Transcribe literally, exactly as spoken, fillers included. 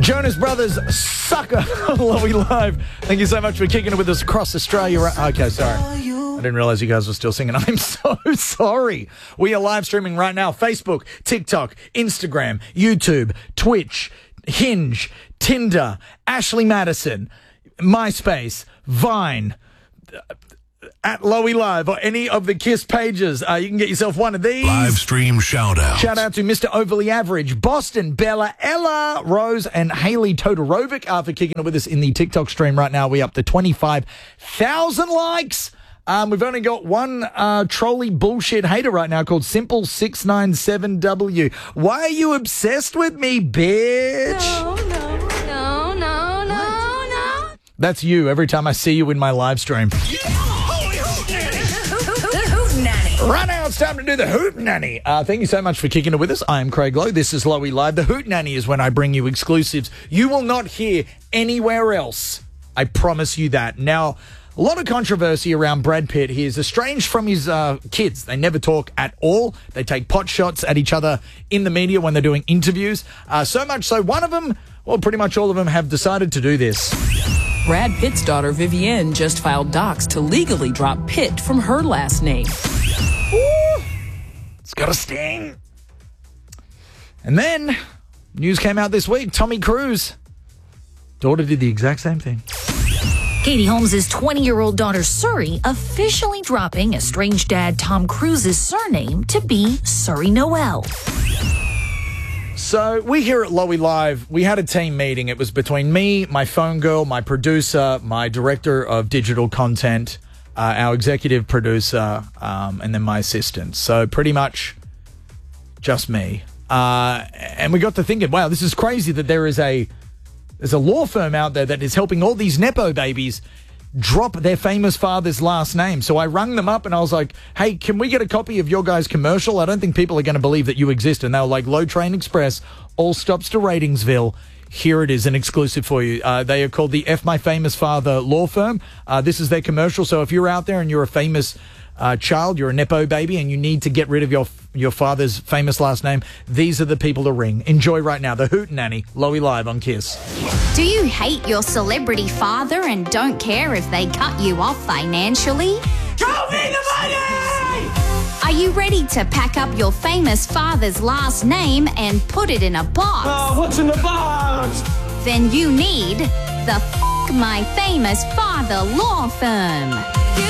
Jonas Brothers, Sucker, Lowy Live. Thank you so much for kicking it with us across Australia. Okay, sorry. I didn't realize you guys were still singing. I'm so sorry. We are live streaming right now. Facebook, TikTok, Instagram, YouTube, Twitch, Hinge, Tinder, Ashley Madison, MySpace, Vine, at Lowy Live, or any of the KISS pages. Uh, you can get yourself one of these. Live stream shout out. Shout out to Mister Overly Average, Boston, Bella, Ella, Rose, and Haley Todorovic uh, for kicking it with us in the TikTok stream right now. We're up to twenty-five thousand likes. Um, we've only got one uh, trolley bullshit hater right now called Simple six nine seven W. Why are you obsessed with me, bitch? No, no, no, no, no, no. That's you every time I see you in my live stream. Right now, it's time to do the Hoot Nanny. Uh, thank you so much for kicking it with us. I am Craig Lowe. This is Lowy Live. The Hoot Nanny is when I bring you exclusives you will not hear anywhere else. I promise you that. Now, a lot of controversy around Brad Pitt. He is estranged from his uh, kids. They never talk at all. They take pot shots at each other in the media when they're doing interviews. Uh, so much so, one of them, well, pretty much all of them have decided to do this. Brad Pitt's daughter, Vivienne, just filed docs to legally drop Pitt from her last name. Ooh, it's got a sting. And then, news came out this week. Tommy Cruise, daughter did the exact same thing. Katie Holmes' twenty-year-old daughter, Suri, officially dropping estranged dad Tom Cruise's surname to be Suri Noel. So we here at Lowy Live, we had a team meeting. It was between me, my phone girl, my producer, my director of digital content, uh, our executive producer, um, and then my assistant. So pretty much just me. Uh, and we got to thinking, wow, this is crazy that there is a there's a law firm out there that is helping all these Nepo babies drop their famous father's last name. So I rung them up and I was like, hey, can we get a copy of your guys' commercial? I don't think people are going to believe that you exist. And they were like, Low Train Express, all stops to Ratingsville. Here it is, an exclusive for you. Uh, they are called the F My Famous Father Law Firm. Uh, this is their commercial. So if you're out there and you're a famous uh, child, you're a Nepo baby, and you need to get rid of your your father's famous last name, these are the people to ring. Enjoy right now. The Hoot Nanny, Lowy Live on KISS. Do you hate your celebrity father and don't care if they cut you off financially? Show me the money! Are you ready to pack up your famous father's last name and put it in a box? Oh, what's in the box? Then you need the F My Famous Father Law Firm.